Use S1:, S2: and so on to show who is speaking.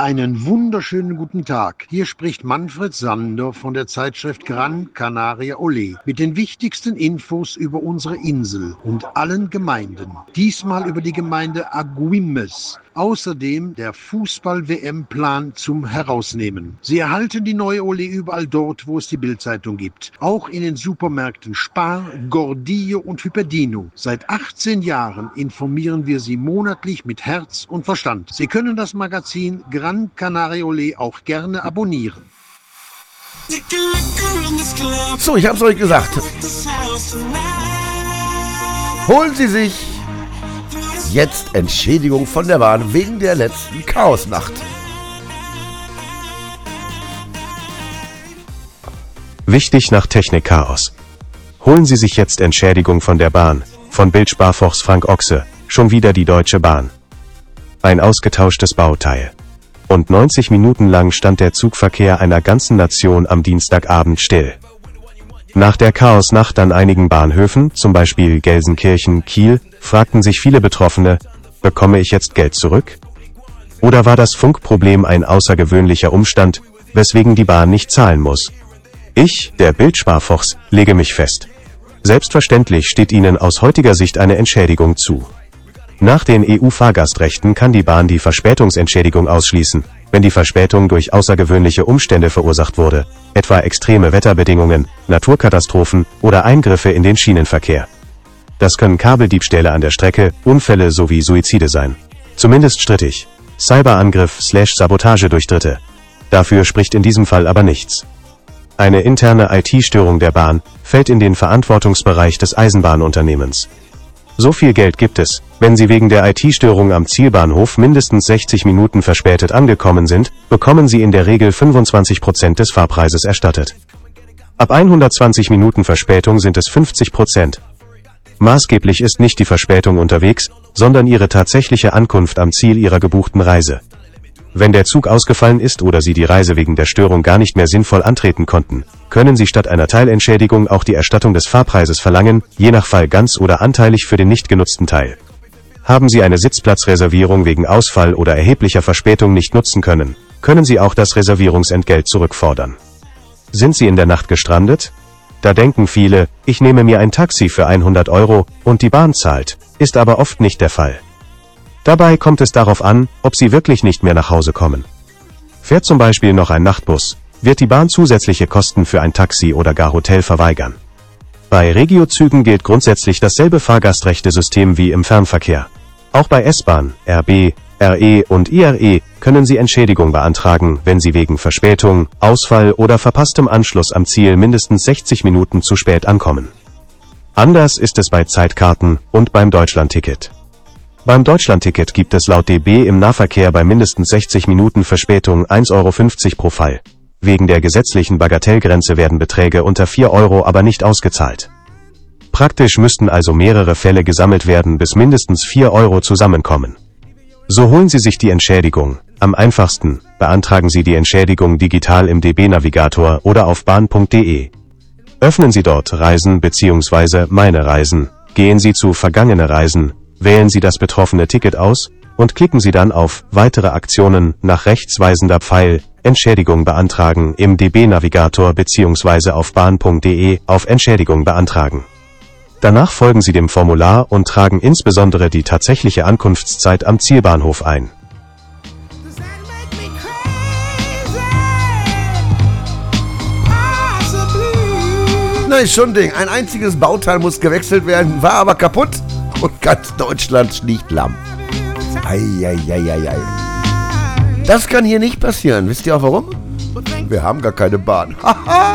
S1: Einen wunderschönen guten Tag. Hier spricht Manfred Sander von der Zeitschrift Gran Canaria Olé mit den wichtigsten Infos über unsere Insel und allen Gemeinden. Diesmal über die Gemeinde Agüimes. Außerdem der Fußball-WM-Plan zum Herausnehmen. Sie erhalten die neue Olé überall dort, wo es die Bild-Zeitung gibt. Auch in den Supermärkten Spar, Gordillo und Hyperdino. Seit 18 Jahren informieren wir Sie monatlich mit Herz und Verstand. Sie können das Magazin Gran Canaria Olé auch gerne abonnieren.
S2: So, ich hab's euch gesagt. Holen Sie sich jetzt Entschädigung von der Bahn wegen der letzten Chaosnacht.
S3: Wichtig nach Technikchaos. Holen Sie sich jetzt Entschädigung von der Bahn. Von Bild Sparfochs Frank Ochse. Schon wieder die Deutsche Bahn. Ein ausgetauschtes Bauteil. Und 90 Minuten lang stand der Zugverkehr einer ganzen Nation am Dienstagabend still. Nach der Chaosnacht an einigen Bahnhöfen, zum Beispiel Gelsenkirchen, Kiel, fragten sich viele Betroffene, bekomme ich jetzt Geld zurück? Oder war das Funkproblem ein außergewöhnlicher Umstand, weswegen die Bahn nicht zahlen muss? Ich, der Bild Sparfochs, lege mich fest. Selbstverständlich steht Ihnen aus heutiger Sicht eine Entschädigung zu. Nach den EU-Fahrgastrechten kann die Bahn die Verspätungsentschädigung ausschließen, wenn die Verspätung durch außergewöhnliche Umstände verursacht wurde, etwa extreme Wetterbedingungen, Naturkatastrophen oder Eingriffe in den Schienenverkehr. Das können Kabeldiebstähle an der Strecke, Unfälle sowie Suizide sein. Zumindest strittig. Cyberangriff/Sabotage durch Dritte. Dafür spricht in diesem Fall aber nichts. Eine interne IT-Störung der Bahn fällt in den Verantwortungsbereich des Eisenbahnunternehmens. So viel Geld gibt es, wenn Sie wegen der IT-Störung am Zielbahnhof mindestens 60 Minuten verspätet angekommen sind, bekommen Sie in der Regel 25% des Fahrpreises erstattet. Ab 120 Minuten Verspätung sind es 50%. Maßgeblich ist nicht die Verspätung unterwegs, sondern Ihre tatsächliche Ankunft am Ziel Ihrer gebuchten Reise. Wenn der Zug ausgefallen ist oder Sie die Reise wegen der Störung gar nicht mehr sinnvoll antreten konnten, können Sie statt einer Teilentschädigung auch die Erstattung des Fahrpreises verlangen, je nach Fall ganz oder anteilig für den nicht genutzten Teil. Haben Sie eine Sitzplatzreservierung wegen Ausfall oder erheblicher Verspätung nicht nutzen können, können Sie auch das Reservierungsentgelt zurückfordern. Sind Sie in der Nacht gestrandet? Da denken viele, ich nehme mir ein Taxi für 100 € und die Bahn zahlt, ist aber oft nicht der Fall. Dabei kommt es darauf an, ob Sie wirklich nicht mehr nach Hause kommen. Fährt zum Beispiel noch ein Nachtbus, wird die Bahn zusätzliche Kosten für ein Taxi oder gar Hotel verweigern. Bei Regiozügen gilt grundsätzlich dasselbe Fahrgastrechtesystem wie im Fernverkehr. Auch bei S-Bahn, RB, RE und IRE können Sie Entschädigung beantragen, wenn Sie wegen Verspätung, Ausfall oder verpasstem Anschluss am Ziel mindestens 60 Minuten zu spät ankommen. Anders ist es bei Zeitkarten und beim Deutschlandticket. Beim Deutschlandticket gibt es laut DB im Nahverkehr bei mindestens 60 Minuten Verspätung 1,50 € pro Fall. Wegen der gesetzlichen Bagatellgrenze werden Beträge unter 4 € aber nicht ausgezahlt. Praktisch müssten also mehrere Fälle gesammelt werden, bis mindestens 4 € zusammenkommen. So holen Sie sich die Entschädigung. Am einfachsten beantragen Sie die Entschädigung digital im DB-Navigator oder auf bahn.de. Öffnen Sie dort Reisen bzw. Meine Reisen. Gehen Sie zu Vergangene Reisen. Wählen Sie das betroffene Ticket aus und klicken Sie dann auf Weitere Aktionen nach rechtsweisender Pfeil Entschädigung beantragen im DB-Navigator bzw. auf bahn.de auf Entschädigung beantragen. Danach folgen Sie dem Formular und tragen insbesondere die tatsächliche Ankunftszeit am Zielbahnhof ein.
S2: Na, ist schon ein Ding. Ein einziges Bauteil muss gewechselt werden, war aber kaputt und ganz Deutschland liegt lamm. Eieieiei. Das kann hier nicht passieren. Wisst ihr auch warum? Wir haben gar keine Bahn. Haha.